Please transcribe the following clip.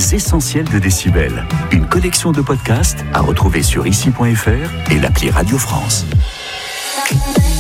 Les Essentiels de Décibel. Une collection de podcasts à retrouver sur ici.fr et l'appli Radio France.